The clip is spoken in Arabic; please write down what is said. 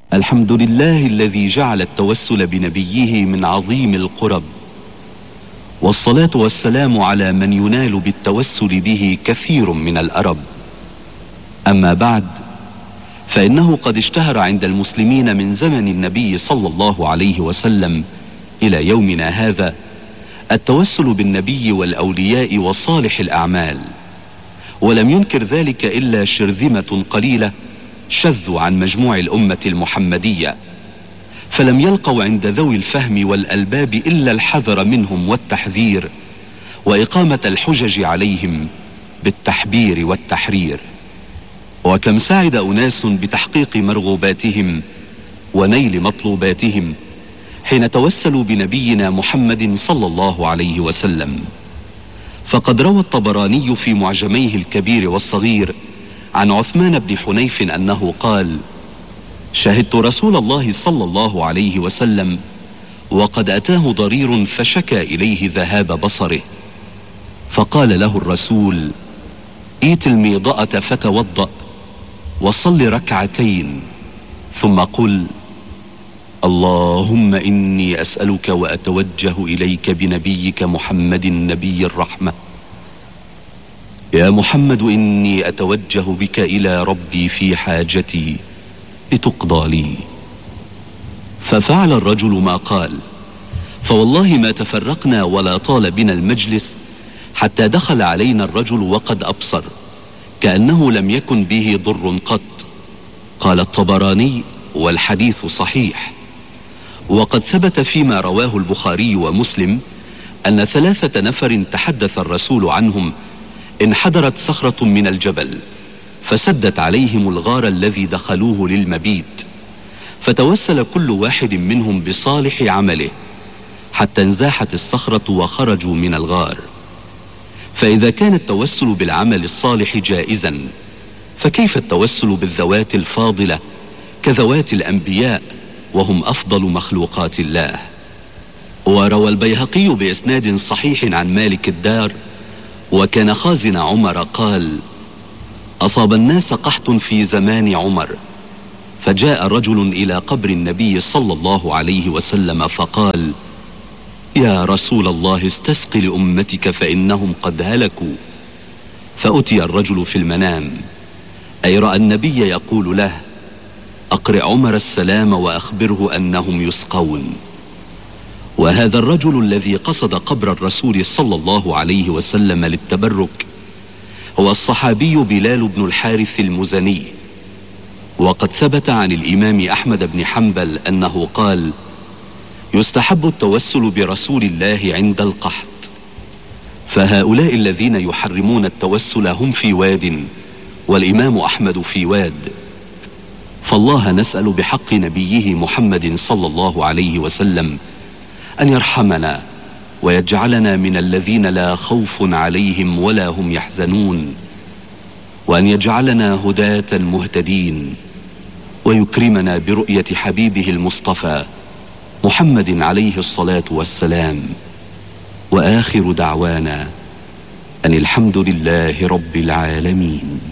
الحمد لله الذي جعل التوسل بنبيه من عظيم القرب، والصلاة والسلام على من ينال بالتوسل به كثير من الأرب. أما بعد، فإنه قد اشتهر عند المسلمين من زمن النبي صلى الله عليه وسلم إلى يومنا هذا التوسل بالنبي والأولياء وصالح الأعمال، ولم ينكر ذلك إلا شرذمة قليلة شذوا عن مجموع الأمة المحمدية، فلم يلقوا عند ذوي الفهم والألباب إلا الحذر منهم والتحذير وإقامة الحجج عليهم بالتحبير والتحرير. وكم سعد أناس بتحقيق مرغوباتهم ونيل مطلوباتهم حين توسلوا بنبينا محمد صلى الله عليه وسلم. فقد روى الطبراني في معجميه الكبير والصغير عن عثمان بن حنيف أنه قال: شهدت رسول الله صلى الله عليه وسلم وقد أتاه ضرير فشكى إليه ذهاب بصره، فقال له الرسول: ائت الميضأة فتوضأ وصل ركعتين ثم قل: اللهم إني أسألك وأتوجه إليك بنبيك محمد نبي الرحمة. يا محمد إني أتوجه بك إلى ربي في حاجتي لتقضى لي. ففعل الرجل ما قال، فوالله ما تفرقنا ولا طال بنا المجلس حتى دخل علينا الرجل وقد أبصر كأنه لم يكن به ضر قط. قال الطبراني: والحديث صحيح. وقد ثبت فيما رواه البخاري ومسلم أن 3 نفر تحدث الرسول عنهم انحدرت صخرة من الجبل فسدت عليهم الغار الذي دخلوه للمبيت، فتوسل كل واحد منهم بصالح عمله حتى انزاحت الصخرة وخرجوا من الغار. فإذا كان التوسل بالعمل الصالح جائزا، فكيف التوسل بالذوات الفاضلة كذوات الأنبياء وهم أفضل مخلوقات الله؟ وروى البيهقي بإسناد صحيح عن مالك الدار وكان خازن عمر قال: أصاب الناس قحط في زمان عمر، فجاء رجل إلى قبر النبي صلى الله عليه وسلم فقال: يا رسول الله استسق لأمتك فإنهم قد هلكوا. فأتي الرجل في المنام، أي رأى النبي يقول له: أقرئ عمر السلام وأخبره أنهم يسقون. وهذا الرجل الذي قصد قبر الرسول صلى الله عليه وسلم للتبرك هو الصحابي بلال بن الحارث المزني. وقد ثبت عن الإمام أحمد بن حنبل أنه قال: يستحب التوسل برسول الله عند القحط. فهؤلاء الذين يحرمون التوسل هم في واد والإمام أحمد في واد. فالله نسأل بحق نبيه محمد صلى الله عليه وسلم أن يرحمنا ويجعلنا من الذين لا خوف عليهم ولا هم يحزنون، وأن يجعلنا هداة مهتدين، ويكرمنا برؤية حبيبه المصطفى محمد عليه الصلاة والسلام. وآخر دعوانا أن الحمد لله رب العالمين.